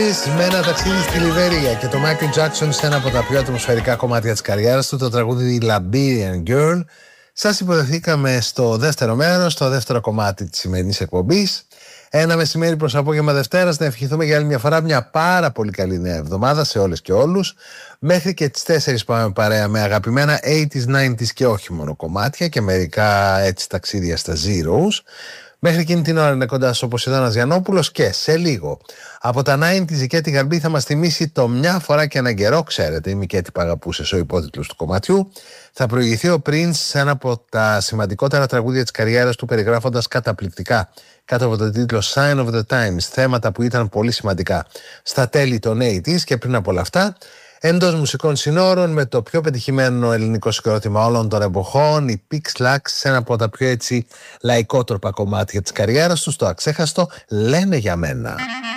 Με ένα ταξίδι στη Λιβερία και το Michael Jackson σε ένα από τα πιο ατμοσφαιρικά κομμάτια της καριέρας του, το τραγούδι Liberian Girl. Σας υποδεχθήκαμε στο δεύτερο μέρος, στο δεύτερο κομμάτι της σημερινής εκπομπής. Ένα μεσημέρι προς απόγευμα Δευτέρας. Να ευχηθούμε για άλλη μια φορά μια πάρα πολύ καλή νέα εβδομάδα σε όλες και όλους. Μέχρι και τις 4 πάμε παρέα με αγαπημένα 80s, 90s και όχι μόνο κομμάτια και μερικά έτσι ταξίδια στα Zeros. Μέχρι εκείνη την ώρα είναι κοντά σας ο Ποσειδώνας Γιαννόπουλος και σε λίγο από τα 90s η Κέτη Γαρμπή θα μας θυμίσει το «Μια φορά και έναν καιρό», ξέρετε, η Μικέτη Παγαπούσες, ο υπότιτλος του κομματιού. Θα προηγηθεί ο Prince σε ένα από τα σημαντικότερα τραγούδια της καριέρας του, περιγράφοντας καταπληκτικά κάτω από τον τίτλο Sign of the Times θέματα που ήταν πολύ σημαντικά στα τέλη των 80s και πριν από όλα αυτά. Εντός μουσικών συνόρων με το πιο πετυχημένο ελληνικό συγκρότημα όλων των εποχών, η Pix Lux, σε ένα από τα πιο έτσι λαϊκότροπα κομμάτια της καριέρας τους, το αξέχαστο «Λένε για μένα».